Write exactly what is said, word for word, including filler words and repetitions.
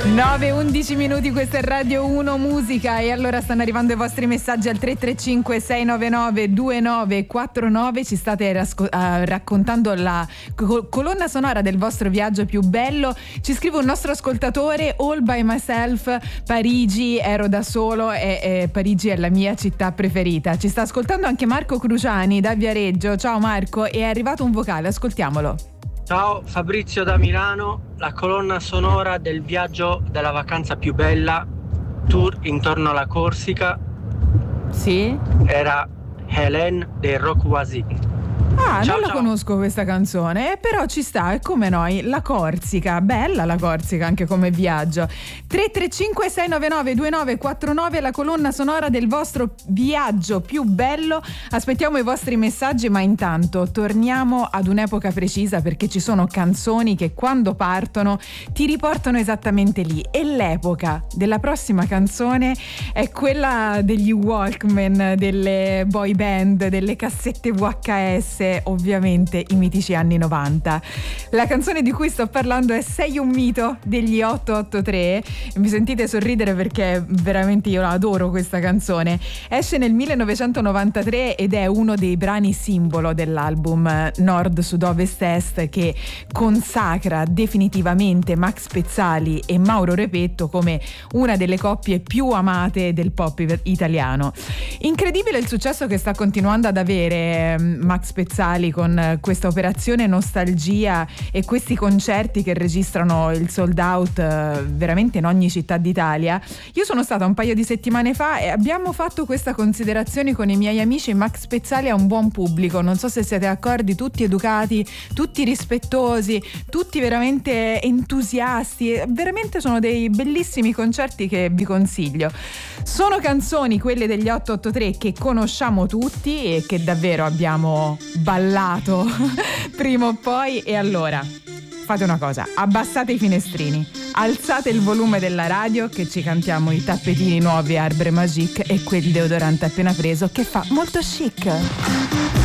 nove undici minuti, questa è Radio uno Musica e allora stanno arrivando i vostri messaggi al tre tre cinque sei nove nove due nove quattro nove. Ci state rasco- uh, raccontando la col- colonna sonora del vostro viaggio più bello. Ci scrive un nostro ascoltatore: All by myself, Parigi, ero da solo e, e Parigi è la mia città preferita. Ci sta ascoltando anche Marco Cruciani da Viareggio. Ciao Marco, è arrivato un vocale, ascoltiamolo. Ciao, Fabrizio da Milano. La colonna sonora del viaggio della vacanza più bella, tour intorno alla Corsica, sì, era Hélène dei Rock Voisins. Ah, ciao, non la ciao. conosco questa canzone, eh, però ci sta, e come noi, la Corsica, bella la Corsica anche come viaggio. tre tre cinque sei nove nove due nove quattro nove, la colonna sonora del vostro viaggio più bello. Aspettiamo i vostri messaggi, ma intanto torniamo ad un'epoca precisa, perché ci sono canzoni che quando partono ti riportano esattamente lì, e l'epoca della prossima canzone è quella degli Walkman, delle boy band, delle cassette V H S, ovviamente i mitici anni novanta. La canzone di cui sto parlando è Sei un mito degli otto otto tre. Mi sentite sorridere perché veramente io la adoro questa canzone. Esce nel millenovecentonovantatré ed è uno dei brani simbolo dell'album Nord Sud Ovest Est, che consacra definitivamente Max Pezzali e Mauro Repetto come una delle coppie più amate del pop italiano. Incredibile il successo che sta continuando ad avere Max Pezzali con questa operazione Nostalgia e questi concerti che registrano il sold out veramente in ogni città d'Italia. Io sono stata un paio di settimane fa e abbiamo fatto questa considerazione con i miei amici: Max Pezzali ha un buon pubblico, non so se siete d'accordo, tutti educati, tutti rispettosi, tutti veramente entusiasti, veramente sono dei bellissimi concerti che vi consiglio. Sono canzoni, quelle degli otto otto tre, che conosciamo tutti e che davvero abbiamo ballato prima o poi. E allora fate una cosa: abbassate i finestrini, alzate il volume della radio, che ci cantiamo i tappetini nuovi Arbre Magique e quel deodorante appena preso che fa molto chic.